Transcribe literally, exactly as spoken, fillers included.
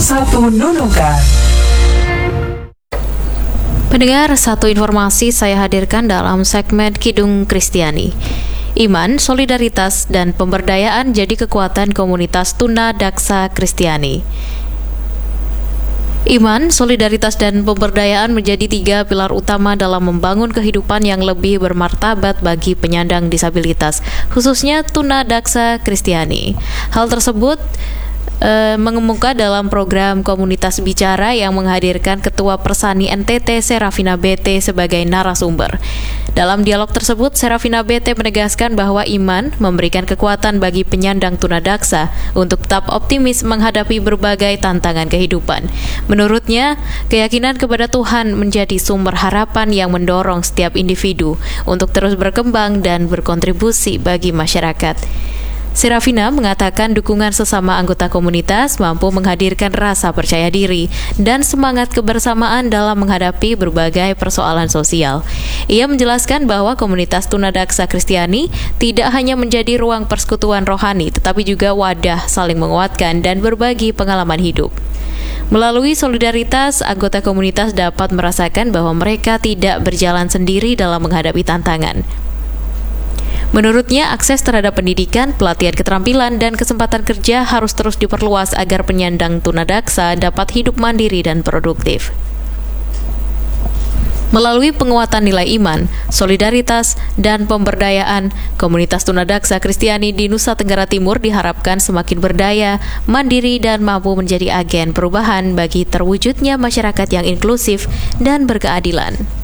satu Nunukan. Pendengar, satu informasi saya hadirkan dalam segmen Kidung Kristiani. Iman, solidaritas, dan pemberdayaan jadi kekuatan komunitas Tuna Daksa Kristiani. Iman, solidaritas, dan pemberdayaan menjadi tiga pilar utama dalam membangun kehidupan yang lebih bermartabat bagi penyandang disabilitas, khususnya Tuna Daksa Kristiani. Hal tersebut Uh, mengemuka dalam program Komunitas Bicara yang menghadirkan Ketua Persani N T T Serafina B T sebagai narasumber. Dalam dialog tersebut, Serafina B T menegaskan bahwa iman memberikan kekuatan bagi penyandang tunadaksa untuk tetap optimis menghadapi berbagai tantangan kehidupan. Menurutnya, keyakinan kepada Tuhan menjadi sumber harapan yang mendorong setiap individu untuk terus berkembang dan berkontribusi bagi masyarakat. Serafina mengatakan dukungan sesama anggota komunitas mampu menghadirkan rasa percaya diri dan semangat kebersamaan dalam menghadapi berbagai persoalan sosial. Ia menjelaskan bahwa komunitas Tunadaksa Kristiani tidak hanya menjadi ruang persekutuan rohani, tetapi juga wadah saling menguatkan dan berbagi pengalaman hidup. Melalui solidaritas, anggota komunitas dapat merasakan bahwa mereka tidak berjalan sendiri dalam menghadapi tantangan. Menurutnya, akses terhadap pendidikan, pelatihan keterampilan, dan kesempatan kerja harus terus diperluas agar penyandang tunadaksa dapat hidup mandiri dan produktif. Melalui penguatan nilai iman, solidaritas, dan pemberdayaan, komunitas Tunadaksa Kristiani di Nusa Tenggara Timur diharapkan semakin berdaya, mandiri, dan mampu menjadi agen perubahan bagi terwujudnya masyarakat yang inklusif dan berkeadilan.